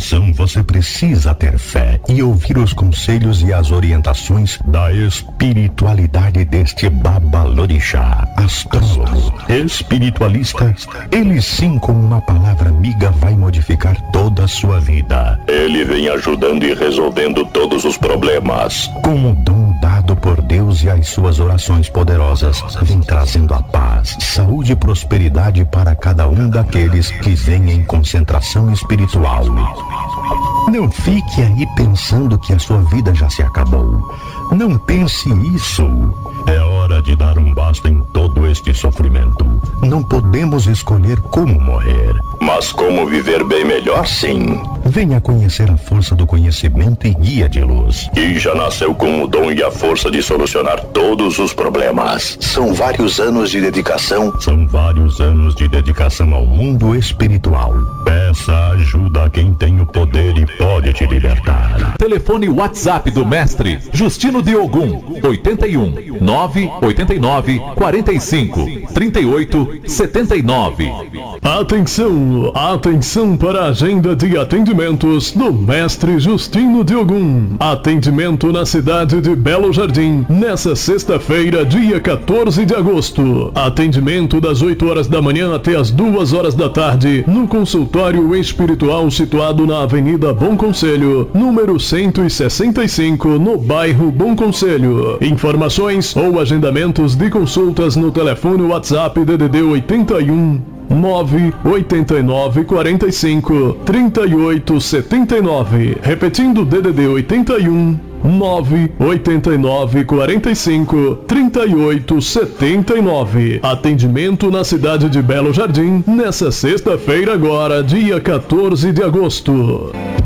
oração, você precisa ter fé e ouvir os conselhos e as orientações da espiritualidade deste babalorixá, astrólogo, espiritualista. Ele sim, com uma palavra amiga, vai modificar toda a sua vida. Ele vem ajudando e resolvendo todos os problemas. Com o dom dado por Deus e as suas orações poderosas, vem trazendo a paz, saúde e prosperidade para cada um daqueles que vêm em concentração espiritual. Não fique aí pensando que a sua vida já se acabou. Não pense isso. É hora de dar um basta em todo este sofrimento. Não podemos escolher como morrer, mas como viver bem melhor, sim. Venha conhecer a força do conhecimento e guia de luz. E já nasceu com o dom e a força de solucionar todos os problemas. São vários anos de dedicação. São vários anos de dedicação ao mundo espiritual. Peça ajuda a quem tem o poder e pode te libertar. Telefone WhatsApp do mestre Justino de Ogum, 81 989 45 38 79. Atenção, atenção para a agenda de atendimentos do mestre Justino de Ogum. Atendimento na cidade de Belo Jardim, nessa sexta-feira, dia 14 de agosto. Atendimento das 8 horas da manhã até as 2 horas da tarde, no consultório espiritual situado na Avenida Bom Conselho, número 165, no bairro Bom Conselho. Informações ou agendamentos de consultas no telefone WhatsApp DDD 81 989 45 38 79. Repetindo, DDD 81 989 45 38 79. Atendimento na cidade de Belo Jardim, nessa sexta-feira agora, dia 14 de agosto.